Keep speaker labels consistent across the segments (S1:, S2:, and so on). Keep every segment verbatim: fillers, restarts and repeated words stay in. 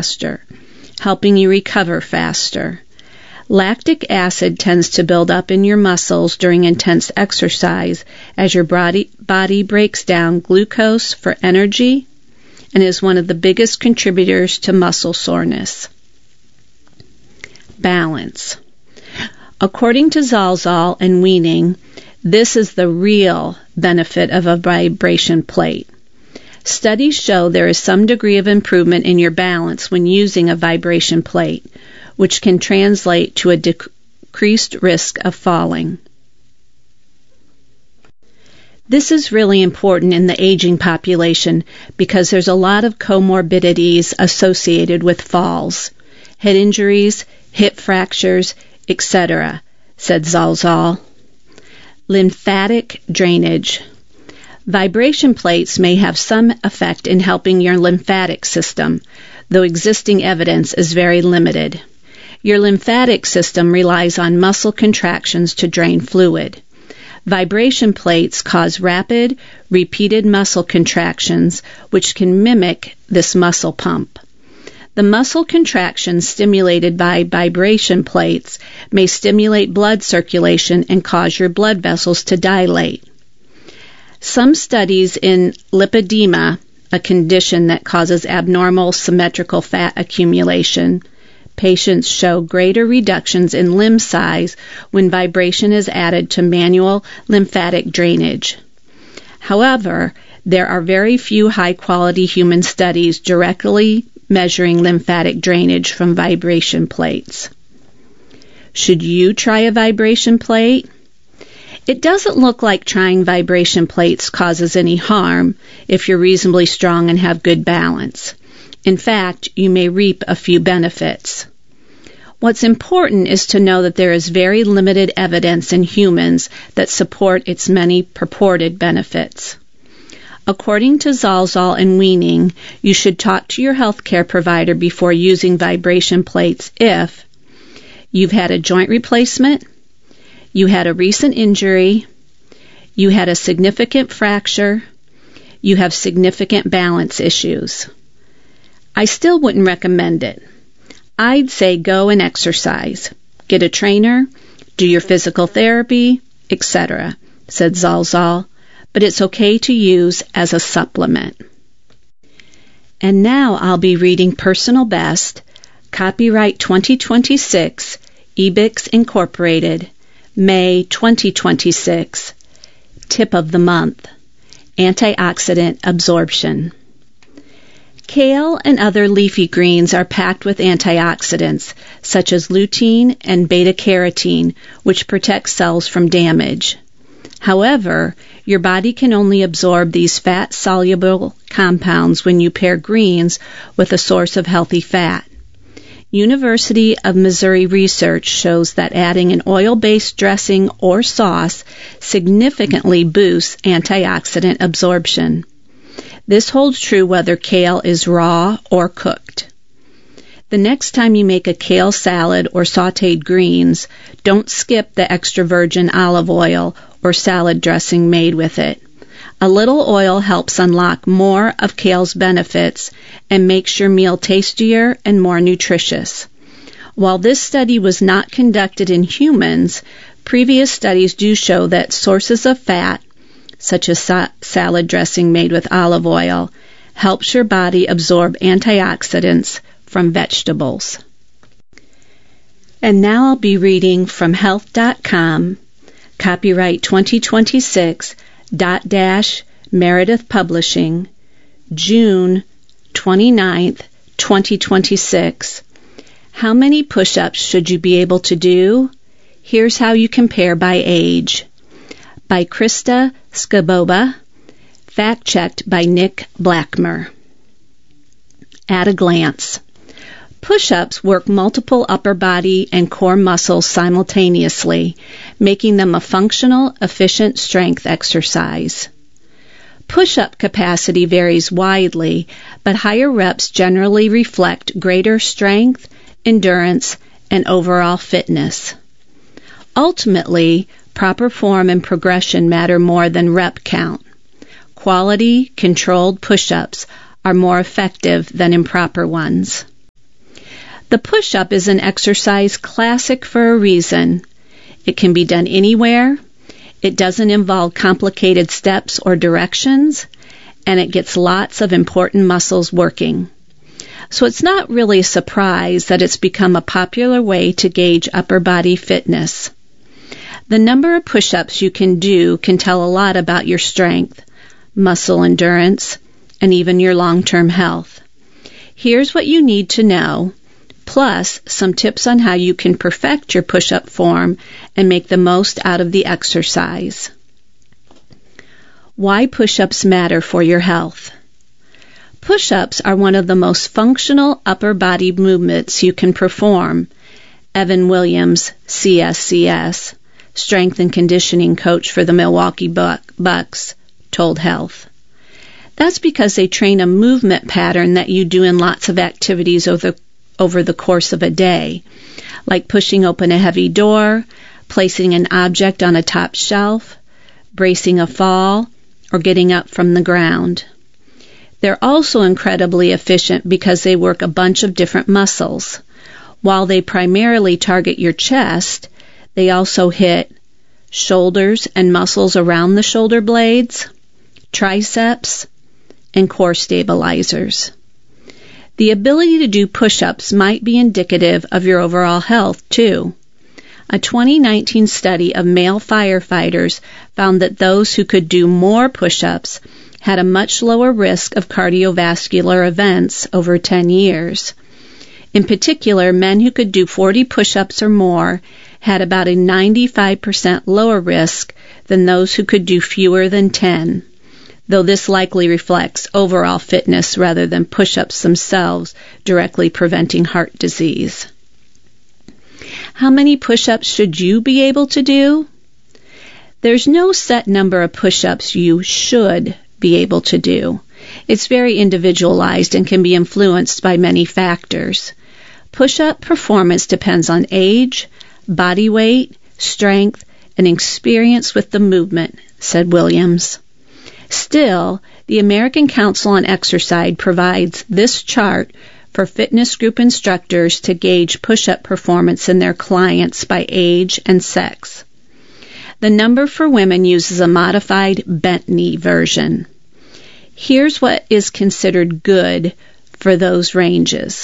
S1: faster, helping you recover faster. Lactic acid tends to build up in your muscles during intense exercise as your body, body breaks down glucose for energy and is one of the biggest contributors to muscle soreness. Balance. According to Zalzal and weaning, this is the real benefit of a vibration plate. Studies show there is some degree of improvement in your balance when using a vibration plate, which can translate to a decreased risk of falling. This is really important in the aging population because there's a lot of comorbidities associated with falls, head injuries, hip fractures, et cetera, said Zalzal. Lymphatic drainage. Vibration plates may have some effect in helping your lymphatic system, though existing evidence is very limited. Your lymphatic system relies on muscle contractions to drain fluid. Vibration plates cause rapid, repeated muscle contractions, which can mimic this muscle pump. The muscle contractions stimulated by vibration plates may stimulate blood circulation and cause your blood vessels to dilate. Some studies in lipedema, a condition that causes abnormal symmetrical fat accumulation, patients show greater reductions in limb size when vibration is added to manual lymphatic drainage. However, there are very few high-quality human studies directly measuring lymphatic drainage from vibration plates. Should you try a vibration plate? It doesn't look like trying vibration plates causes any harm if you're reasonably strong and have good balance. In fact, you may reap a few benefits. What's important is to know that there is very limited evidence in humans that support its many purported benefits. According to Zalzal and weaning, you should talk to your healthcare provider before using vibration plates if you've had a joint replacement, you had a recent injury, you had a significant fracture, you have significant balance issues. I still wouldn't recommend it. I'd say go and exercise, get a trainer, do your physical therapy, et cetera, said Zalzal, but it's okay to use as a supplement. And now I'll be reading Personal Best, copyright twenty twenty-six, Ebix Incorporated, May twenty twenty-six, tip of the month, antioxidant absorption. Kale and other leafy greens are packed with antioxidants, such as lutein and beta-carotene, which protect cells from damage. However, your body can only absorb these fat-soluble compounds when you pair greens with a source of healthy fat. University of Missouri research shows that adding an oil-based dressing or sauce significantly boosts antioxidant absorption. This holds true whether kale is raw or cooked. The next time you make a kale salad or sautéed greens, don't skip the extra virgin olive oil or salad dressing made with it. A little oil helps unlock more of kale's benefits and makes your meal tastier and more nutritious. While this study was not conducted in humans, previous studies do show that sources of fat, such as sa- salad dressing made with olive oil, helps your body absorb antioxidants from vegetables. And now I'll be reading from health dot com, copyright twenty twenty-six, dot dash Meredith Publishing, June twenty-ninth, twenty twenty-six. How many push-ups should you be able to do? Here's how you compare by age. By Krista Skaboba, fact-checked by Nick Blackmer. At a glance. Push-ups work multiple upper body and core muscles simultaneously, making them a functional, efficient strength exercise. Push-up capacity varies widely, but higher reps generally reflect greater strength, endurance, and overall fitness. Ultimately, proper form and progression matter more than rep count. Quality, controlled push-ups are more effective than improper ones. The push-up is an exercise classic for a reason. It can be done anywhere, it doesn't involve complicated steps or directions, and it gets lots of important muscles working. So it's not really a surprise that it's become a popular way to gauge upper body fitness. The number of push-ups you can do can tell a lot about your strength, muscle endurance, and even your long-term health. Here's what you need to know, plus some tips on how you can perfect your push-up form and make the most out of the exercise. Why push-ups matter for your health. Push-ups are one of the most functional upper body movements you can perform. Evan Williams, C S C S, strength and conditioning coach for the Milwaukee Bucks, told Health. That's because they train a movement pattern that you do in lots of activities over, over the course of a day, like pushing open a heavy door, placing an object on a top shelf, bracing a fall, or getting up from the ground. They're also incredibly efficient because they work a bunch of different muscles. While they primarily target your chest, they also hit shoulders and muscles around the shoulder blades, triceps, and core stabilizers. The ability to do push-ups might be indicative of your overall health, too. A twenty nineteen study of male firefighters found that those who could do more push-ups had a much lower risk of cardiovascular events over ten years. In particular, men who could do forty push-ups or more had about a ninety-five percent lower risk than those who could do fewer than ten, though this likely reflects overall fitness rather than push-ups themselves directly preventing heart disease. How many push-ups should you be able to do? There's no set number of push-ups you should be able to do. It's very individualized and can be influenced by many factors. Push-up performance depends on age, body weight, strength, and experience with the movement, said Williams. Still, the American Council on Exercise provides this chart for fitness group instructors to gauge push-up performance in their clients by age and sex. The number for women uses a modified bent knee version. Here's what is considered good for those ranges.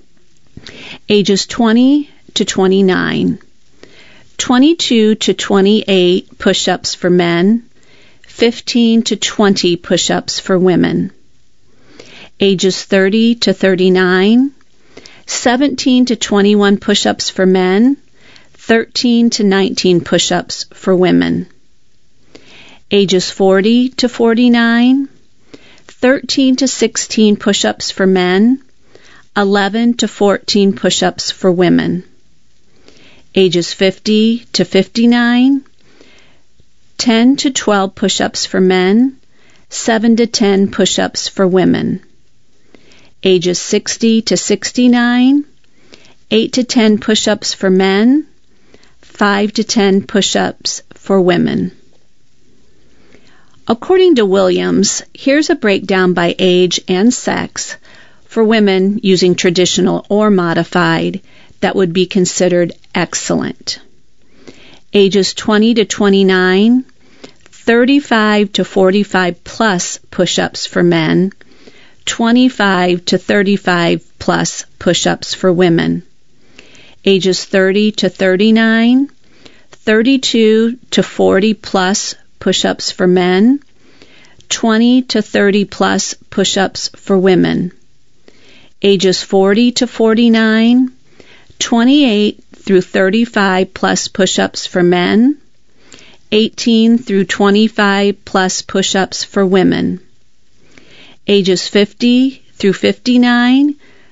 S1: Ages twenty to twenty-nine, twenty-two to twenty-eight push-ups for men, fifteen to twenty push-ups for women. Ages thirty to thirty-nine, seventeen to twenty-one push-ups for men, thirteen to nineteen push-ups for women. Ages forty to forty-nine, thirteen to sixteen push-ups for men, eleven to fourteen push-ups for women. Ages fifty to fifty-nine, ten to twelve push-ups for men, seven to ten push-ups for women. Ages sixty to sixty-nine, eight to ten push-ups for men, five to ten push-ups for women. According to Williams, here's a breakdown by age and sex for women using traditional or modified that would be considered excellent. Ages twenty to twenty-nine, thirty-five to forty-five plus push-ups for men, twenty-five to thirty-five plus push-ups for women. Ages thirty to thirty-nine, thirty-two to forty plus push-ups for men, twenty to thirty plus push-ups for women. Ages forty to forty-nine, twenty-eight through thirty-five plus push-ups for men, eighteen through twenty-five plus push-ups for women. Ages fifty through fifty-nine,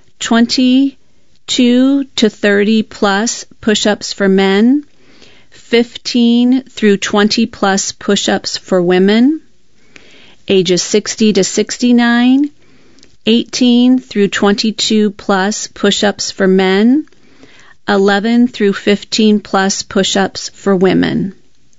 S1: twenty-two to thirty plus push-ups for men, fifteen through twenty plus push-ups for women. Ages sixty to sixty-nine, eighteen through twenty-two plus push-ups for men, eleven through fifteen plus push-ups for women.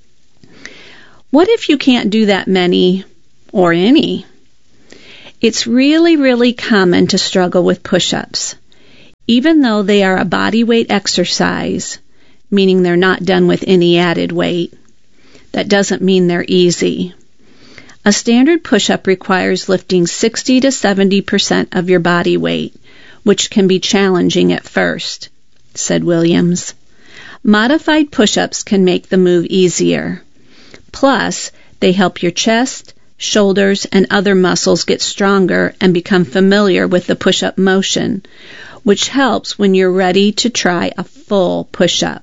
S1: What if you can't do that many or any? It's really, really common to struggle with push-ups. Even though they are a body weight exercise, meaning they're not done with any added weight, that doesn't mean they're easy. A standard push-up requires lifting sixty to seventy percent of your body weight, which can be challenging at first, said Williams. Modified push-ups can make the move easier. Plus, they help your chest, shoulders, and other muscles get stronger and become familiar with the push-up motion, which helps when you're ready to try a full push-up.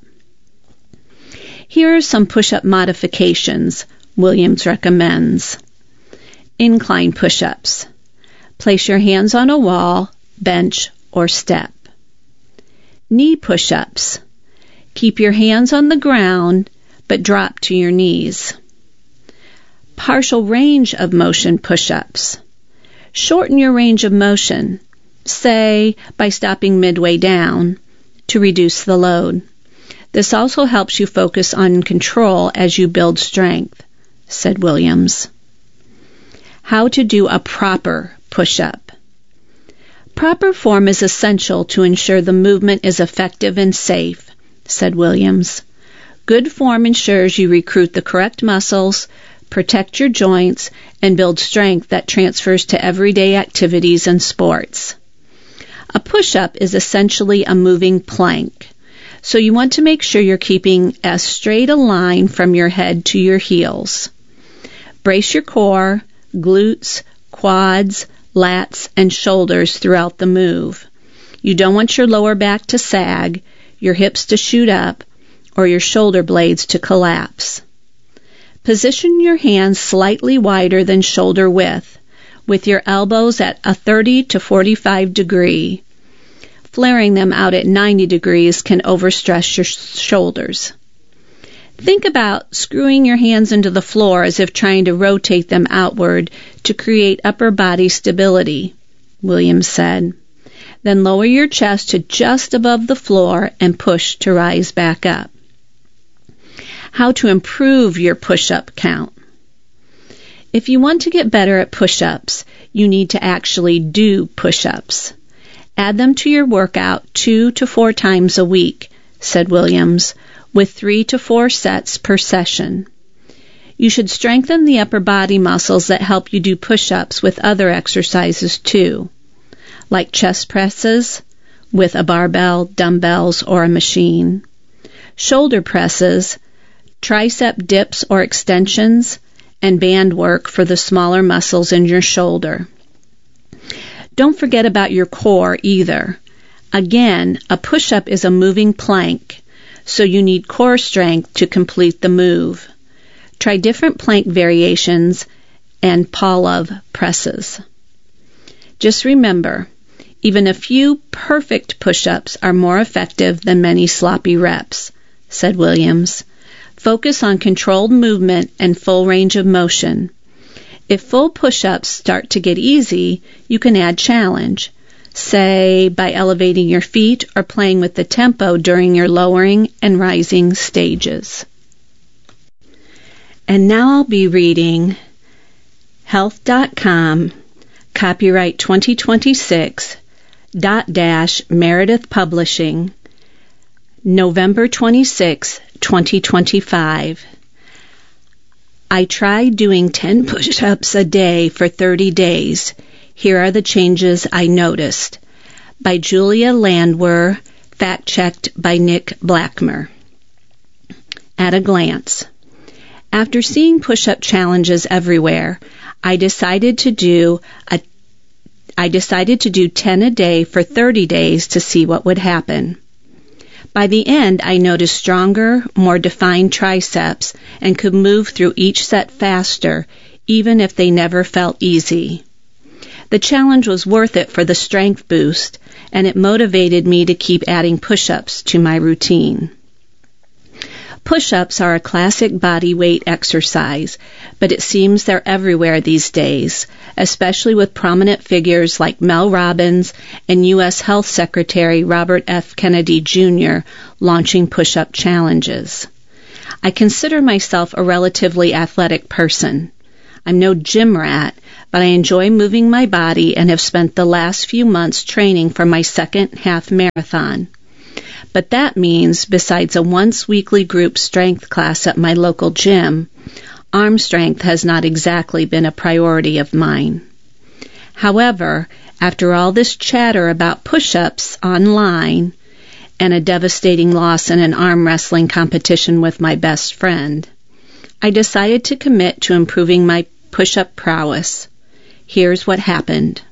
S1: Here are some push-up modifications Williams recommends. Incline push-ups. Place your hands on a wall, bench, or step. Knee push-ups. Keep your hands on the ground, but drop to your knees. Partial range of motion push-ups. Shorten your range of motion, say by stopping midway down, to reduce the load. This also helps you focus on control as you build strength, said Williams. How to do a proper push-up. Proper form is essential to ensure the movement is effective and safe, said Williams. Good form ensures you recruit the correct muscles, protect your joints, and build strength that transfers to everyday activities and sports. A push-up is essentially a moving plank, so you want to make sure you're keeping as straight a line from your head to your heels. Brace your core, glutes, quads, lats, and shoulders throughout the move. You don't want your lower back to sag, your hips to shoot up, or your shoulder blades to collapse. Position your hands slightly wider than shoulder width, with your elbows at a thirty to forty-five degree. Flaring them out at ninety degrees can overstress your shoulders. Think about screwing your hands into the floor as if trying to rotate them outward to create upper body stability, Williams said. Then lower your chest to just above the floor and push to rise back up. How to improve your push-up count. If you want to get better at push-ups, you need to actually do push-ups. Add them to your workout two to four times a week, said Williams, with three to four sets per session. You should strengthen the upper body muscles that help you do push-ups with other exercises too, like chest presses with a barbell, dumbbells, or a machine, shoulder presses, tricep dips or extensions, and band work for the smaller muscles in your shoulder. Don't forget about your core either. Again, a push-up is a moving plank, so you need core strength to complete the move. Try different plank variations and Pavlov presses. Just remember, even a few perfect push-ups are more effective than many sloppy reps, said Williams. Focus on controlled movement and full range of motion. If full push-ups start to get easy, you can add challenge, say by elevating your feet or playing with the tempo during your lowering and rising stages. And now I'll be reading health dot com, copyright twenty twenty-six, dot dash Meredith Publishing, November twenty-sixth, twenty twenty-five. I tried doing ten push-ups a day for thirty days. Here are the changes I noticed. By Julia Landwehr, fact-checked by Nick Blackmer. At a glance. After seeing push-up challenges everywhere, I decided to do a I decided to do ten a day for thirty days to see what would happen. By the end, I noticed stronger, more defined triceps and could move through each set faster, even if they never felt easy. The challenge was worth it for the strength boost, and it motivated me to keep adding push-ups to my routine. Push-ups are a classic body weight exercise, but it seems they're everywhere these days, especially with prominent figures like Mel Robbins and U S Health Secretary Robert F. Kennedy Junior launching push-up challenges. I consider myself a relatively athletic person. I'm no gym rat, but I enjoy moving my body and have spent the last few months training for my second half marathon. But that means, besides a once-weekly group strength class at my local gym, arm strength has not exactly been a priority of mine. However, after all this chatter about push-ups online and a devastating loss in an arm wrestling competition with my best friend, I decided to commit to improving my push-up prowess. Here's what happened.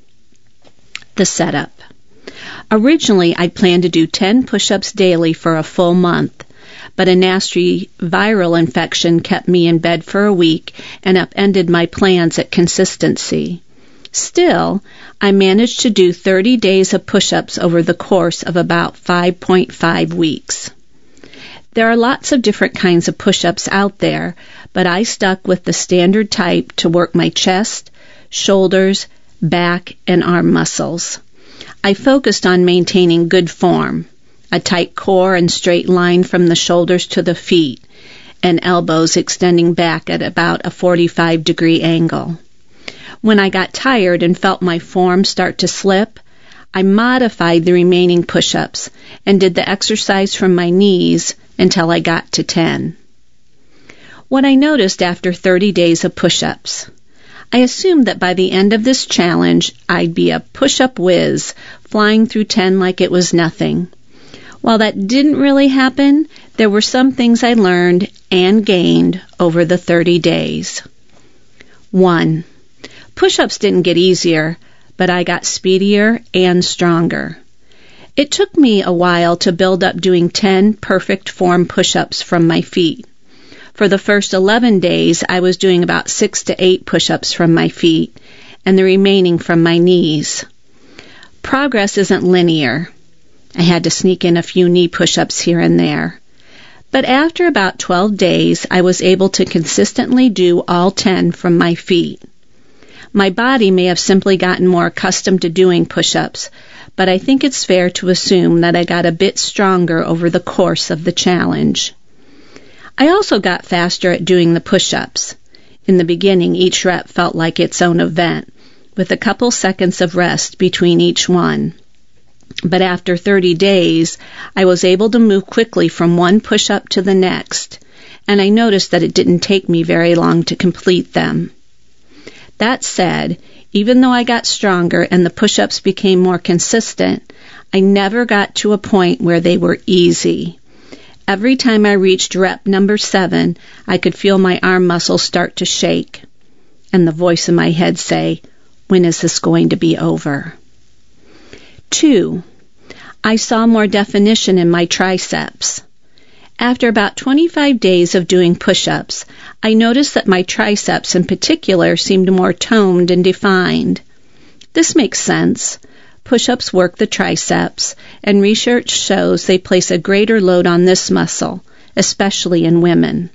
S1: The setup. Originally, I planned to do ten push-ups daily for a full month, but a nasty viral infection kept me in bed for a week and upended my plans at consistency. Still, I managed to do thirty days of push-ups over the course of about five point five weeks. There are lots of different kinds of push-ups out there, but I stuck with the standard type to work my chest, shoulders, back, and arm muscles. I focused on maintaining good form, a tight core and straight line from the shoulders to the feet, and elbows extending back at about a forty-five degree angle. When I got tired and felt my form start to slip, I modified the remaining push-ups and did the exercise from my knees until I got to ten. What I noticed after thirty days of push-ups. I assumed that by the end of this challenge, I'd be a push-up whiz, flying through ten like it was nothing. While that didn't really happen, there were some things I learned and gained over the thirty days. One. Push-ups didn't get easier, but I got speedier and stronger. It took me a while to build up doing ten perfect form push-ups from my feet. For the first eleven days, I was doing about six to eight push-ups from my feet, and the remaining from my knees. Progress isn't linear. I had to sneak in a few knee push-ups here and there. But after about twelve days, I was able to consistently do all ten from my feet. My body may have simply gotten more accustomed to doing push-ups, but I think it's fair to assume that I got a bit stronger over the course of the challenge. I also got faster at doing the push-ups. In the beginning, each rep felt like its own event, with a couple seconds of rest between each one. But after thirty days, I was able to move quickly from one push-up to the next, and I noticed that it didn't take me very long to complete them. That said, even though I got stronger and the push-ups became more consistent, I never got to a point where they were easy. Every time I reached rep number seven, I could feel my arm muscles start to shake, and the voice in my head say, "When is this going to be over?" Two, I saw more definition in my triceps. After about twenty-five days of doing push-ups, I noticed that my triceps in particular seemed more toned and defined. This makes sense. Push-ups work the triceps, and research shows they place a greater load on this muscle, especially in women.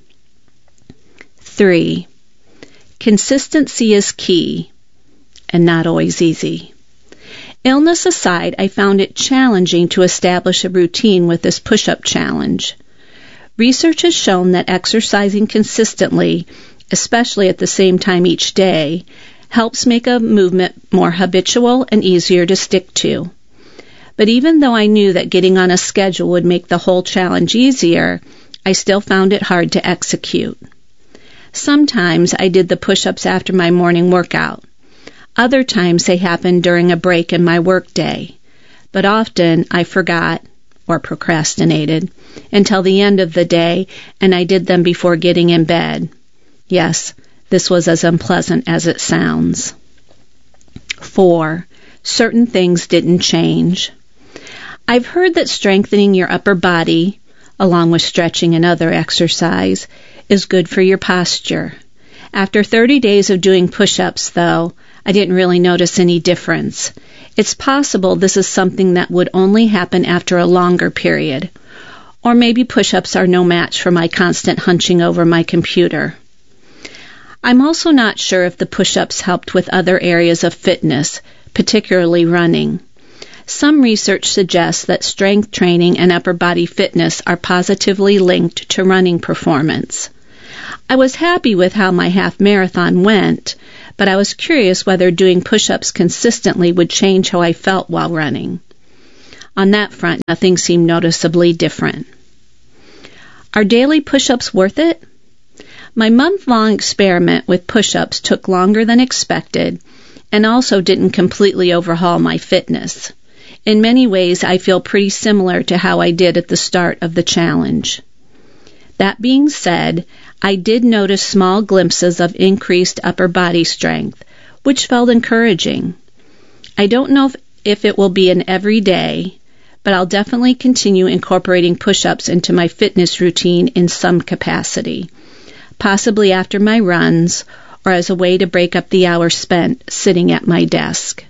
S1: Three, consistency is key, and not always easy. Illness aside, I found it challenging to establish a routine with this push-up challenge. Research has shown that exercising consistently, especially at the same time each day, helps make a movement more habitual and easier to stick to. But even though I knew that getting on a schedule would make the whole challenge easier, I still found it hard to execute. Sometimes I did the push-ups after my morning workout. Other times they happened during a break in my workday. But often I forgot or procrastinated until the end of the day, and I did them before getting in bed. Yes, this was as unpleasant as it sounds. Four, certain things didn't change. I've heard that strengthening your upper body, along with stretching and other exercise, is good for your posture. After thirty days of doing push-ups, though, I didn't really notice any difference. It's possible this is something that would only happen after a longer period. Or maybe push-ups are no match for my constant hunching over my computer. I'm also not sure if the push-ups helped with other areas of fitness, particularly running. Some research suggests that strength training and upper body fitness are positively linked to running performance. I was happy with how my half marathon went, but I was curious whether doing push-ups consistently would change how I felt while running. On that front, nothing seemed noticeably different. Are daily push-ups worth it? My month-long experiment with push-ups took longer than expected and also didn't completely overhaul my fitness. In many ways, I feel pretty similar to how I did at the start of the challenge. That being said, I did notice small glimpses of increased upper body strength, which felt encouraging. I don't know if, if it will be an everyday, but I'll definitely continue incorporating push-ups into my fitness routine in some capacity, possibly after my runs or as a way to break up the hours spent sitting at my desk.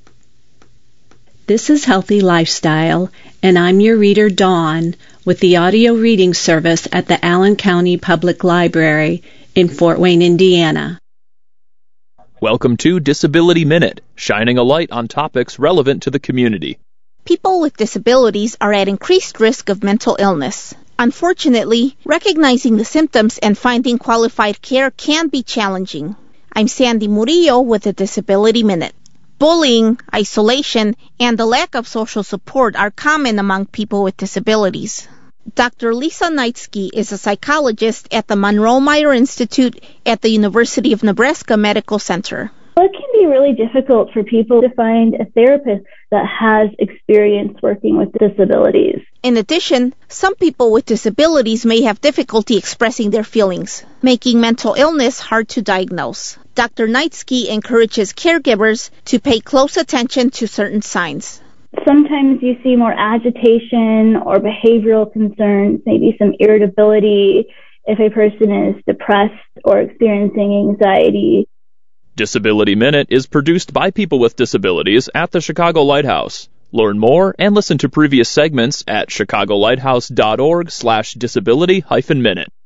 S1: This is Healthy Lifestyle, and I'm your reader, Dawn, with the audio reading service at the Allen County Public Library in Fort Wayne, Indiana.
S2: Welcome to Disability Minute, shining a light on topics relevant to the community.
S3: People with disabilities are at increased risk of mental illness. Unfortunately, recognizing the symptoms and finding qualified care can be challenging. I'm Sandy Murillo with the Disability Minute. Bullying, isolation, and the lack of social support are common among people with disabilities. Doctor Lisa Knightsky is a psychologist at the Monroe Meyer Institute at the University of Nebraska Medical Center.
S4: Well, it can be really difficult for people to find a therapist that has experience working with disabilities.
S3: In addition, some people with disabilities may have difficulty expressing their feelings, making mental illness hard to diagnose. Doctor Knightsky encourages caregivers to pay close attention to certain signs.
S4: Sometimes you see more agitation or behavioral concerns, maybe some irritability if a person is depressed or experiencing anxiety.
S2: Disability Minute is produced by people with disabilities at the Chicago Lighthouse. Learn more and listen to previous segments at chicago lighthouse dot org slash disability hyphen minute.